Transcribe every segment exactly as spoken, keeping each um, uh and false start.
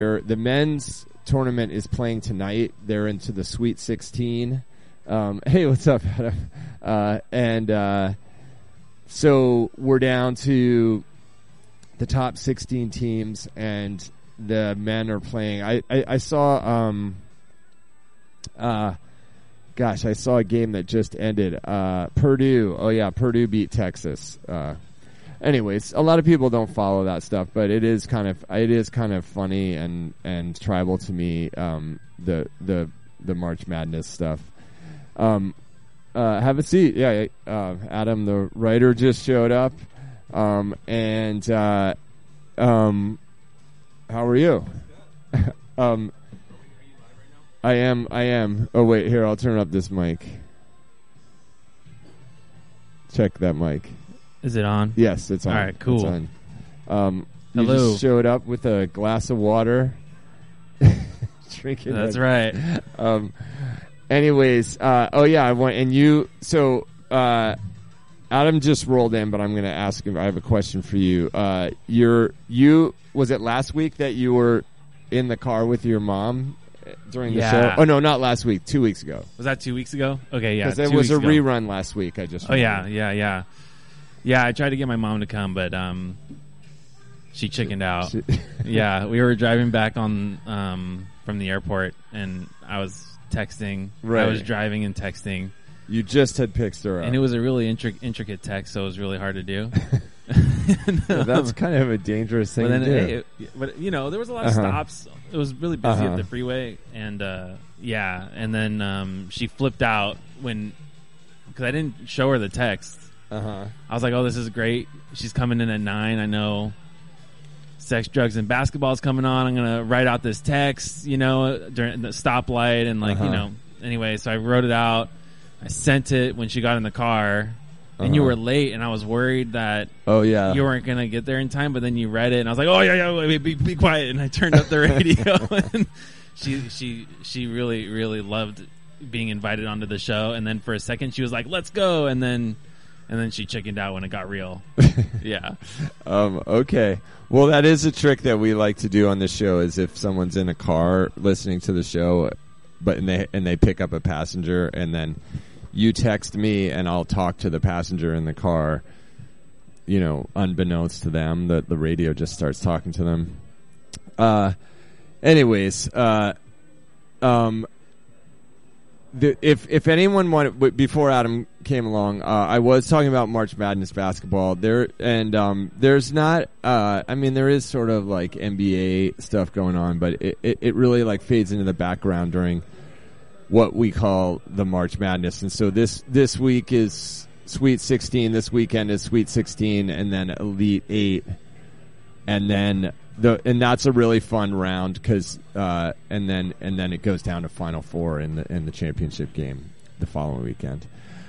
the men's tournament is playing tonight. They're into the Sweet sixteen. Um, hey, what's up, Adam? Uh, and uh, so we're down to the top sixteen teams, and the men are playing. I, I, I saw, um, uh, gosh, I saw a game that just ended. Uh, Purdue. Oh, yeah, Purdue beat Texas. Uh Anyways, a lot of people don't follow that stuff, but it is kind of it is kind of funny and, and tribal to me. Um, the the the March Madness stuff. Um, uh, have a seat, yeah. Uh, Adam, the writer, just showed up, um, and uh, um, how are you? um, I am. I am. Oh wait, here I'll turn up this mic. Check that mic. Is it on? Yes, it's on. All right, cool. It's on. Um, you Hello. just showed up with a glass of water. Drinking. That's like, right. Um, anyways, uh, oh yeah, I want and you. So uh, Adam just rolled in, but I'm going to ask him. I have a question for you. Uh, you're you was it last week that you were in the car with your mom during the Yeah. show? Oh no, not last week. Two weeks ago. Was that two weeks ago? Okay, yeah. Because there two was a weeks ago. rerun last week. I just. Oh yeah, remembered. yeah, yeah, yeah. I tried to get my mom to come, but um, she chickened out. She- Yeah, we were driving back on um from the airport, and I was texting. Right. I was driving and texting, You just had picked her up. and it was a really intri- intricate text, so it was really hard to do. Yeah, that's kind of a dangerous thing But then, to do. it, it, but you know, there was a lot of Uh-huh. stops. It was really busy Uh-huh. at the freeway, and uh, yeah, and then um, she flipped out when because I didn't show her the text. Uh-huh. I was like, "Oh, this is great. She's coming in at nine. I know sex, drugs, and basketball is coming on. I'm gonna write out this text, you know, during the stoplight and like Uh-huh. you know." Anyway, so I wrote it out. I sent it when she got in the car, and you Uh-huh. were late, and I was worried that Oh yeah. you weren't gonna get there in time. But then you read it, and I was like, "Oh yeah, yeah, wait, be, be quiet." And I turned up the radio, and she she she really really loved being invited onto the show. And then for a second, she was like, "Let's go," and then and then she chickened out when it got real. Yeah. Um, okay. Well, that is a trick that we like to do on the show. Is if someone's in a car listening to the show, but and they and they pick up a passenger, and then you text me, and I'll talk to the passenger in the car. You know, unbeknownst to them, the the radio just starts talking to them. Uh, anyways, uh, um. The, if if anyone wanted w- before Adam came along, uh, I was talking about March Madness basketball there, and um, there's not. Uh, I mean, there is sort of like N B A stuff going on, but it, it, it really like fades into the background during what we call the March Madness. And so this this week is Sweet sixteen. This weekend is Sweet sixteen, and then Elite Eight, and then. The, and that's a really fun round because uh, and then and then it goes down to Final Four in the in the championship game the following weekend.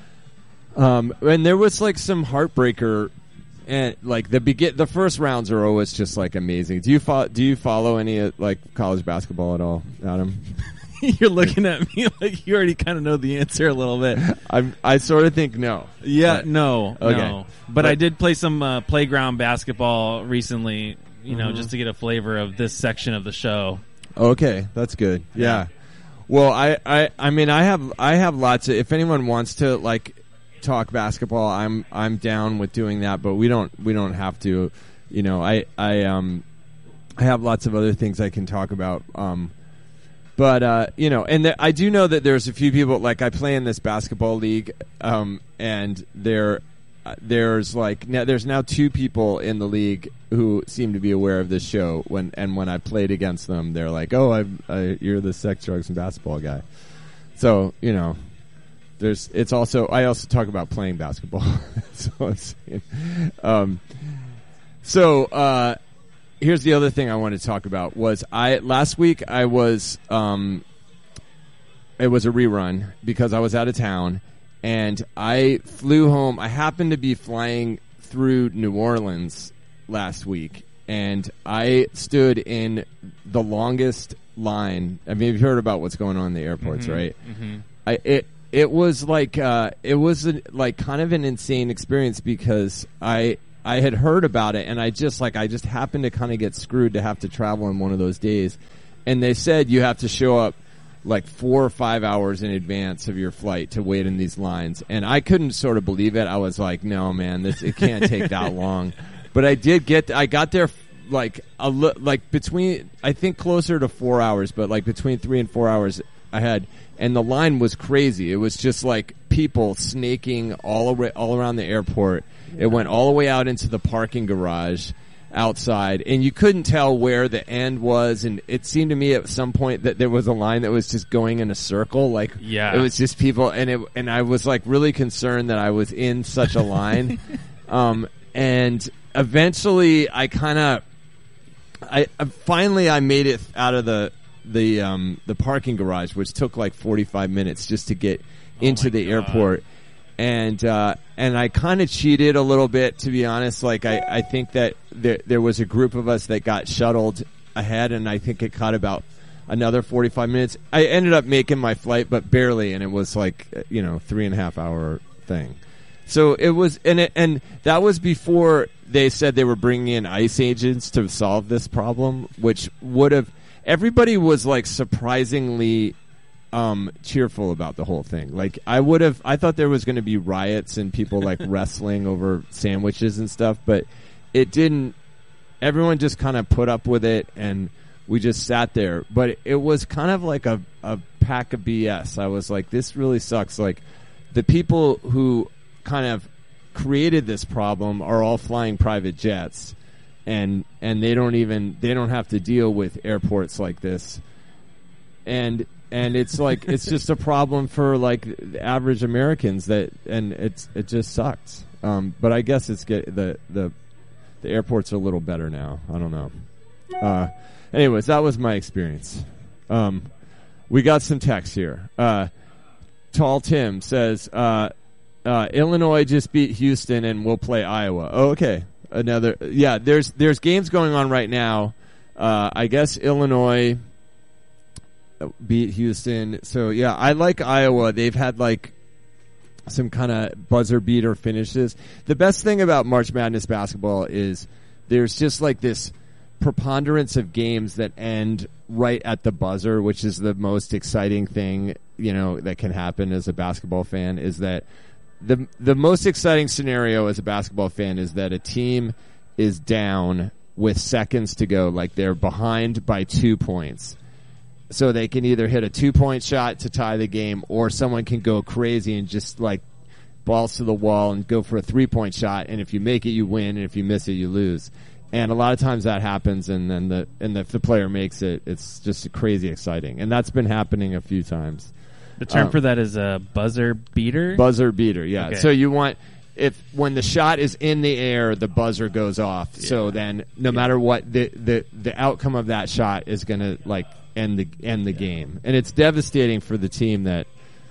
Um, and there was like some heartbreaker, and like the begin the first rounds are always just like amazing. Do you follow, do you follow any uh, like college basketball at all, Adam? You're looking at me like you already kind of know the answer a little bit. I I sort of think no. Yeah, but, no, okay. no. But, But- I did play some uh, playground basketball recently. You know, Mhm. just to get a flavor of this section of the show. Okay, that's good. Yeah. Well, I, I, I mean, I have, I have lots of. If anyone wants to like talk basketball, I'm, I'm down with doing that. But we don't, we don't have to. You know, I, I, um, I have lots of other things I can talk about. Um, but uh, you know, and th- I do know that there's a few people. Like I play in this basketball league, um, and there, uh, there's like now, there's now two people in the league who seem to be aware of this show. When and when I played against them, they're like, "Oh, I, I you're the sex, drugs, and basketball guy." So you know, there's it's also I also talk about playing basketball. So I'm saying. Um, so uh, here's the other thing I wanted to talk about was I last week I was um, it was a rerun because I was out of town and I flew home. I happened to be flying through New Orleans last week, and I stood in the longest line. I mean, you've heard about what's going on in the airports, Mhm, right? mhm. I it it was like uh, it was a, like kind of an insane experience because I I had heard about it, and I just like I just happened to kind of get screwed to have to travel in one of those days, and they said you have to show up like four or five hours in advance of your flight to wait in these lines, and I couldn't sort of believe it. I was like, no, man, this it can't take that long. But I did get I got there like a li- like between I think closer to four hours, but like between three and four hours ahead, and the line was crazy. It was just like people snaking all ar- all around the airport. It went all the way out into the parking garage outside, and you couldn't tell where the end was, and it seemed to me at some point that there was a line that was just going in a circle, like yeah. it was just people, and it and I was like really concerned that I was in such a line. um, and eventually I kind of I uh, finally I made it out of the the um the parking garage, which took like forty-five minutes just to get oh into the God. airport. And uh, and I kind of cheated a little bit, to be honest. Like I, I think that there there was a group of us that got shuttled ahead, and I think it caught about another forty-five minutes. I ended up making my flight, but barely, and it was like you know three and a half hour thing. So it was, and it, and that was before they said they were bringing in ICE agents to solve this problem, which would have everybody was like surprisingly. Um, cheerful about the whole thing. Like I would have, I thought there was going to be riots and people like wrestling over sandwiches and stuff, but it didn't. Everyone just kind of put up with it, and we just sat there. But it was kind of like a, a pack of B S. I was like, this really sucks. Like the people who kind of created this problem are all flying private jets, and and they don't even they don't have to deal with airports like this, and. And it's like it's just a problem for like the average Americans that, and it's it just sucks. Um, but I guess it's get the the the airports are a little better now. I don't know. Uh, anyways, that was my experience. Um, we got some text here. Uh, Tall Tim says uh, uh, Illinois just beat Houston and we'll play Iowa. Oh, okay. Another yeah. There's there's games going on right now. Uh, I guess Illinois beat Houston. So yeah, I like Iowa. They've had like some kind of buzzer beater finishes. The best thing about March Madness basketball is there's just like this preponderance of games that end right at the buzzer, which is the most exciting thing, you know, that can happen as a basketball fan. Is that the the most exciting scenario as a basketball fan is that a team is down with seconds to go, like they're behind by two points. So they can either hit a two-point shot to tie the game, or someone can go crazy and just like balls to the wall and go for a three-point shot. And if you make it, you win, and if you miss it, you lose. And a lot of times that happens, and then the and if the player makes it, it's just crazy exciting. And that's been happening a few times. The term um, for that is a buzzer beater. Buzzer beater, yeah. Okay. So you want if when the shot is in the air, the buzzer goes off. Yeah. So then, no yeah. matter what, the the the outcome of that shot is going to like. End the end the yeah. game, and it's devastating for the team that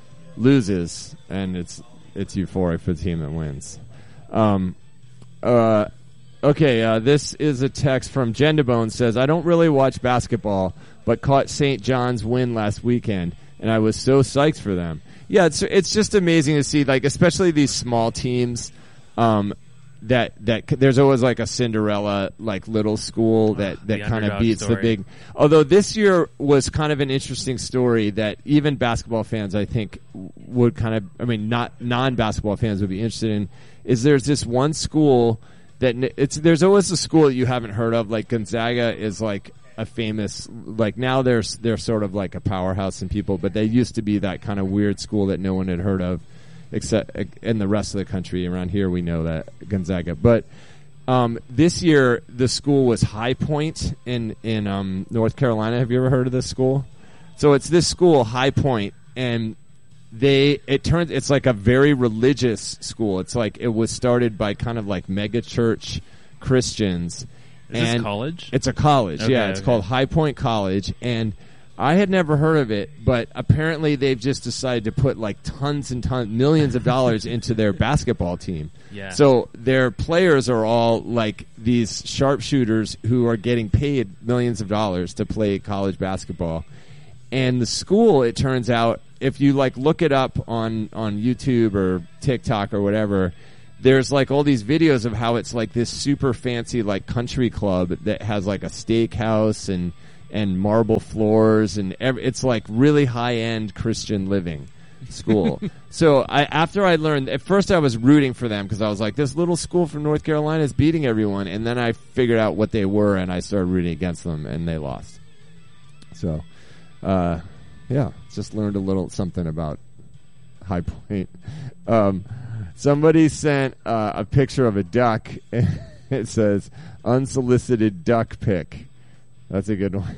loses, and it's it's euphoric for the team that wins. Um, uh, okay, uh, this is a text from Gendabone. Says I don't really watch basketball, but caught Saint John's win last weekend, and I was so psyched for them. Yeah, it's it's just amazing to see, like especially these small teams. Um, that that there's always like a Cinderella like little school that that kind of beats story. the big. Although this year was kind of an interesting story that even basketball fans I think would kind of I mean not non-basketball fans would be interested in is there's this one school that it's there's always a school that you haven't heard of, like Gonzaga is like a famous like now they're they're sort of like a powerhouse in people, but they used to be that kind of weird school that no one had heard of. Except in the rest of the country, around here we know that Gonzaga. But um, this year the school was High Point in in um, North Carolina. Have you ever heard of this school? So it's this school, High Point, and they it turns it's like a very religious school. It's like it was started by kind of like mega church Christians. Is and this college? It's a college. Okay, yeah, it's okay. called High Point College, and I had never heard of it, but apparently they've just decided to put like tons and tons, millions of dollars into their basketball team. Yeah. So their players are all like these sharpshooters who are getting paid millions of dollars to play college basketball. And the school, it turns out, if you like look it up on, on YouTube or TikTok or whatever, there's like all these videos of how it's like this super fancy like country club that has like a steakhouse and and marble floors and ev- it's like really high end Christian living school. So I after I learned, at first I was rooting for them because I was like, this little school from North Carolina is beating everyone, and then I figured out what they were and I started rooting against them and they lost. So uh yeah, just learned a little something about High Point. Um Somebody sent uh, a picture of a duck. It says, unsolicited duck pic. That's a good one.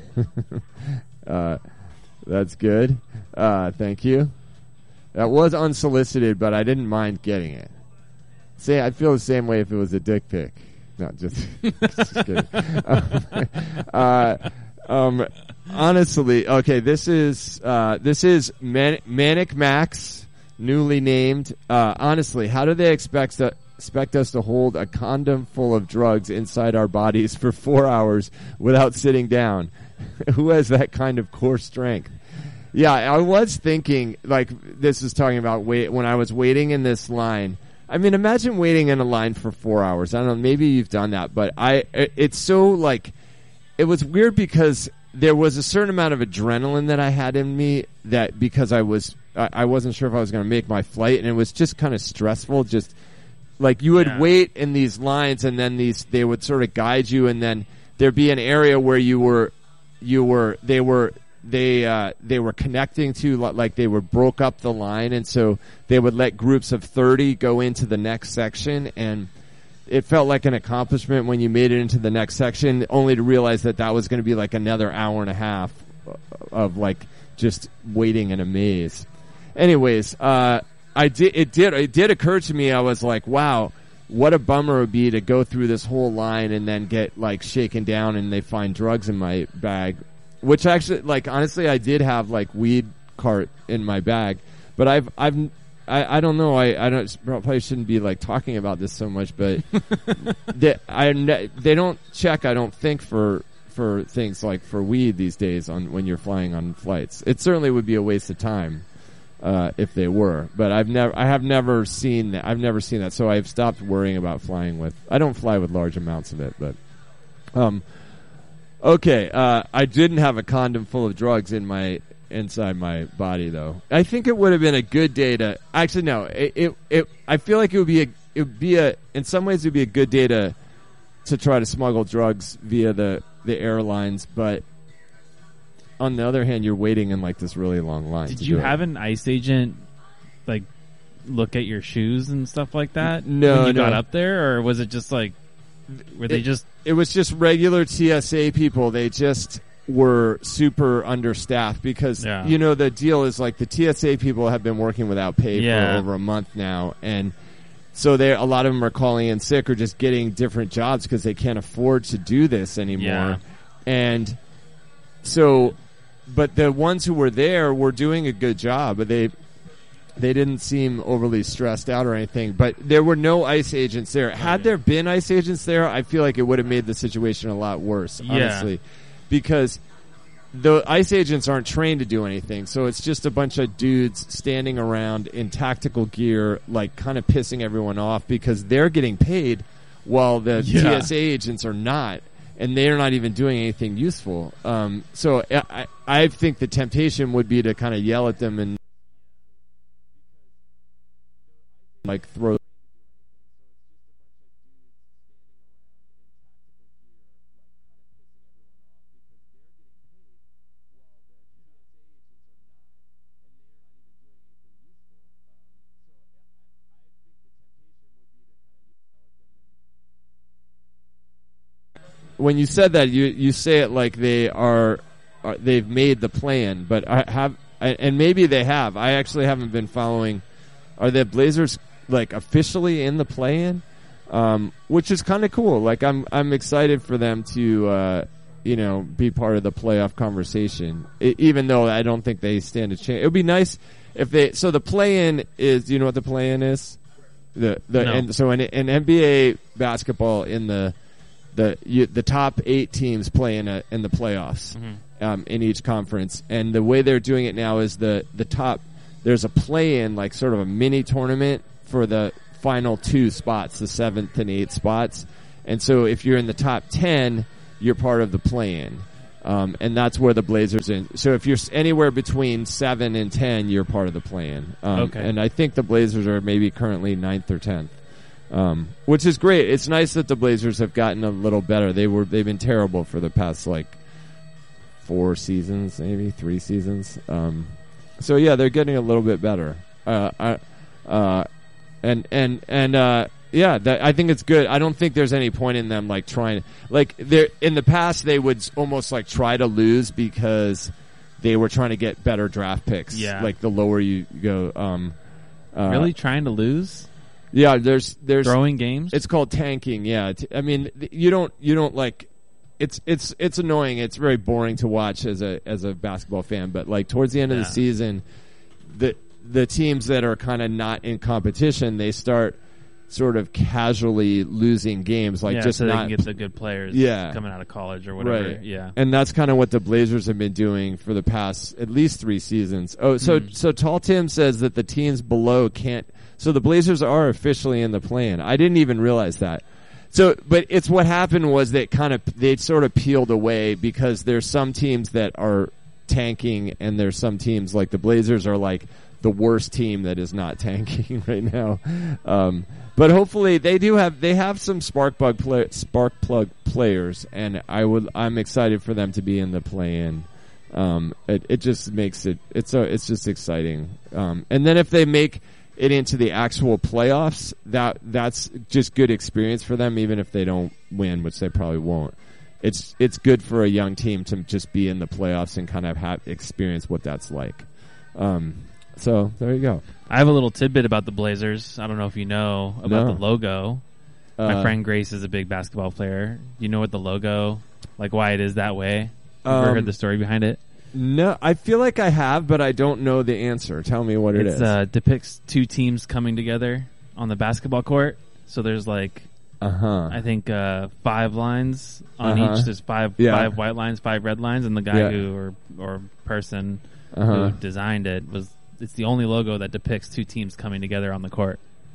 uh, that's good. Uh, thank you. That was unsolicited, but I didn't mind getting it. Say, I'd feel the same way if it was a dick pic. No, just, just kidding. Um, uh, um, honestly, okay, this is, uh, this is Man- Manic Max. Newly named. Uh, honestly, how do they expect to, expect us to hold a condom full of drugs inside our bodies for four hours without sitting down? Who has that kind of core strength? Yeah, I was thinking, like, this is talking about wait when I was waiting in this line. I mean, imagine waiting in a line for four hours. I don't know, maybe you've done that, but I, it, it's so, like, it was weird because there was a certain amount of adrenaline that I had in me that because I was I wasn't sure if I was going to make my flight, and it was just kind of stressful. Just like you would yeah. wait in these lines, and then these they would sort of guide you, and then there'd be an area where you were, you were they were they uh, they were connecting to, like they were broke up the line, and so they would let groups of thirty go into the next section, and it felt like an accomplishment when you made it into the next section, only to realize that that was going to be like another hour and a half of like just waiting in a maze. Anyways, uh, I did, it did, it did occur to me, I was like, wow, what a bummer it would be to go through this whole line and then get like shaken down and they find drugs in my bag, which actually, like, honestly, I did have like weed cart in my bag, but I've, I've, I, I don't know, I, I don't, probably shouldn't be like talking about this so much, but they, I, they don't check, I don't think, for, for things like for weed these days on when you're flying on flights. It certainly would be a waste of time. Uh, if they were, but I've never, I have never seen that. I've never seen that, so I've stopped worrying about flying with. I don't fly with large amounts of it, but, um, okay. Uh, I didn't have a condom full of drugs in my inside my body, though. I think it would have been a good day to. Actually, no. It, it, it I feel like it would be a. It would be a. In some ways, it would be a good day to, to try to smuggle drugs via the the airlines, but. On the other hand, you're waiting in like this really long line. Did you have an ICE agent like look at your shoes and stuff like that no, when you no. got up there, or was it just like were they it, just? It was just regular T S A people. They just were super understaffed because yeah. you know the deal is like the T S A people have been working without pay yeah. for over a month now, and so they a lot of them are calling in sick or just getting different jobs because they can't afford to do this anymore, yeah. and so. But the ones who were there were doing a good job. But they they didn't seem overly stressed out or anything. But there were no ICE agents there. Had there been ICE agents there, I feel like it would have made the situation a lot worse, honestly. Yeah. Because the ICE agents aren't trained to do anything. So it's just a bunch of dudes standing around in tactical gear, like kind of pissing everyone off because they're getting paid while the yeah. T S A agents are not. And they're not even doing anything useful. Um, so I, I think the temptation would be to kind of yell at them and like throw. When you said that, you you say it like they are, are they've made the plan, but I have, I, and maybe they have. I actually haven't been following. Are the Blazers like officially in the play-in? Um, which is kind of cool. Like I'm I'm excited for them to uh, you know be part of the playoff conversation. It, even though I don't think they stand a chance. It would be nice if they. So the play-in is. Do you know what the play-in is? The the no. and so in, in N B A basketball in the. The you, the top eight teams play in a, in the playoffs mm-hmm. um, in each conference, and the way they're doing it now is the the top. There's a play-in, like sort of a mini tournament for the final two spots, the seventh and eighth spots. And so if you're in the top ten, you're part of the play-in. Um, and that's where the Blazers in. So if you're anywhere between seven and ten, you're part of the play-in. Um, okay. And I think the Blazers are maybe currently ninth or tenth, um, which is great. It's nice that the Blazers have gotten a little better. They were they've been terrible for the past like four seasons, maybe three seasons. Um, so yeah, they're getting a little bit better. Uh, I, uh, and and and. Uh, Yeah, that, I think it's good. I don't think there's any point in them like trying, like they in the past they would almost like try to lose because they were trying to get better draft picks. Yeah, like the lower you go. Um, uh, really trying to lose? Yeah, there's there's throwing games. It's called tanking. Yeah, I mean you don't you don't like. It's it's it's annoying. It's very boring to watch as a as a basketball fan. But like towards the end yeah. of the season, the the teams that are kind of not in competition, they start sort of casually losing games, like yeah, just so not they can get the good players yeah. coming out of college or whatever. Right. Yeah, and that's kind of what the Blazers have been doing for the past at least three seasons. Oh, so mm. so Tall Tim says that the teams below can't. So the Blazers are officially in the play-in. I didn't even realize that. So, but it's what happened was that kind of they sort of peeled away because there's some teams that are tanking, and there's some teams like the Blazers are like the worst team that is not tanking right now. Um, but hopefully they do have they have some spark plug play, spark plug players, and I would I'm excited for them to be in the play-in. Um, it, it just makes it it's a, it's just exciting. Um, and then if they make it into the actual playoffs, that that's just good experience for them, even if they don't win, which they probably won't. It's it's good for a young team to just be in the playoffs and kind of have experience what that's like. Um, so there you go. I have a little tidbit about the Blazers. I don't know if you know about No. the logo. Uh, My friend Grace is a big basketball player. You know what the logo, like why it is that way? Have you ever Um, heard the story behind it? No, I feel like I have, but I don't know the answer. Tell me what it It's is. uh, depicts two teams coming together on the basketball court. So there's like Uh huh. I think uh, five lines on Uh-huh. each. There's five Yeah. five white lines, five red lines, and the guy Yeah. who or or person Uh-huh. who designed it was. It's the only logo that depicts two teams coming together on the court.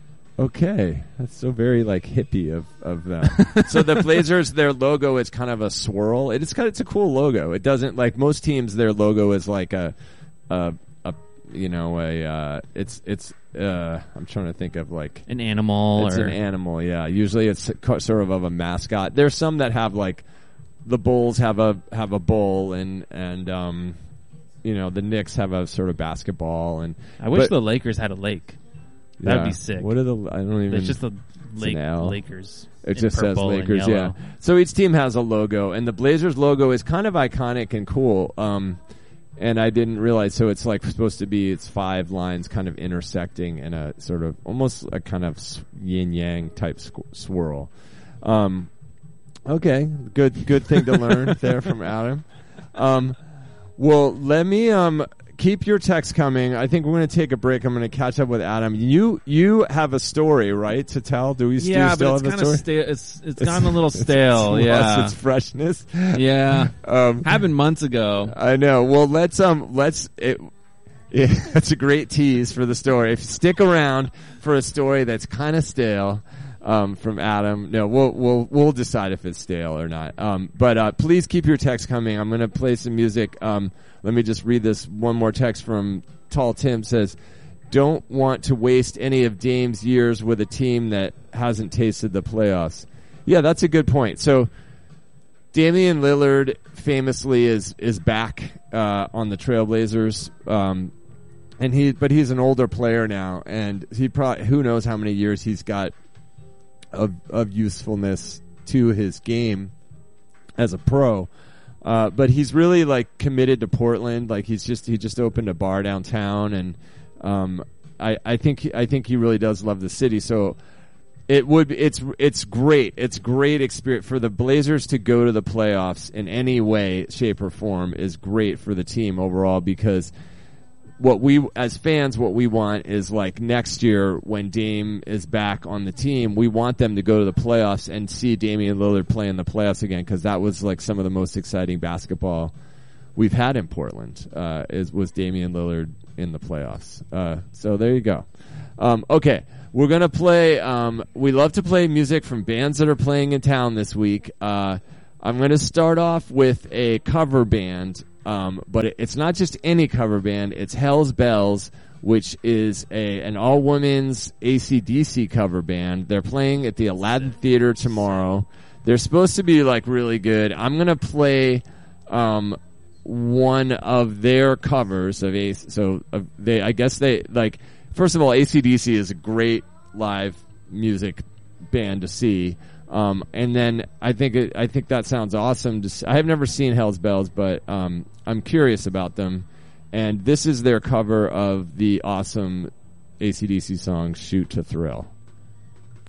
Okay, that's so very like hippie of of them. So the Blazers, their logo is kind of a swirl. It is kind of, it's a cool logo. It doesn't like most teams. Their logo is like a a, a you know a uh, it's it's uh, I'm trying to think of like An animal it's or an animal. Yeah, usually it's co- sort of of a mascot. There's some that have like the Bulls have a have a bull and and um you know the Knicks have a sort of basketball and I wish but- the Lakers had a lake. That'd yeah. be sick. What are the I don't even. It's just the lake, an L. Lakers. It in just says purple and Lakers, yellow. yeah. So each team has a logo, and the Blazers logo is kind of iconic and cool. Um, and I didn't realize, so it's like supposed to be, it's five lines kind of intersecting in a sort of, almost a kind of yin yang type squ- swirl. Um, okay, good, good thing to learn there from Adam. Um, well, let me, um, keep your text coming. I think we're going to take a break. I'm going to catch up with Adam. You you have a story, right, to tell? Do we Yeah, still but it's have a kind story? of stale. It's it's gotten a little stale. It's yeah, lost its freshness. yeah. Um, Happened months ago. I know. Well, let's um let's it. Yeah, that's a great tease for the story. If you stick around for a story that's kind of stale, um, from Adam, no, we'll we'll we'll decide if it's stale or not. Um, but uh, please keep your text coming. I'm going to play some music. Um, let me just read this one more text from Tall Tim. Says, "Don't want to waste any of Dame's years with a team that hasn't tasted the playoffs." Yeah, that's a good point. So Damian Lillard famously is is back uh, on the Trailblazers, um, and he but he's an older player now, and he probably who knows how many years he's got of of usefulness to his game as a pro. Uh, but he's really like committed to Portland. Like he's just he just opened a bar downtown, and um, I I think I think he really does love the city. So. It would. It's it's great. It's great experience for the Blazers to go to the playoffs in any way, shape, or form is great for the team overall, because what we as fans, what we want is like next year when Dame is back on the team, we want them to go to the playoffs and see Damian Lillard play in the playoffs again, because that was like some of the most exciting basketball we've had in Portland. Uh, is was Damian Lillard in the playoffs? Uh, so there you go. Um, okay, we're gonna play. Um, we love to play music from bands that are playing in town this week. Uh, I'm gonna start off with a cover band, um, but it, it's not just any cover band. It's Hell's Bells, which is a an all women's A C D C cover band. They're playing at the Aladdin Theater tomorrow. They're supposed to be like really good. I'm gonna play um, one of their covers of A C. So uh, they, I guess they like. First of all, A C D C is a great live music band to see, um, and then I think it, I think that sounds awesome. To see. I have never seen Hell's Bells, but um, I'm curious about them. And this is their cover of the awesome A C D C song "Shoot to Thrill."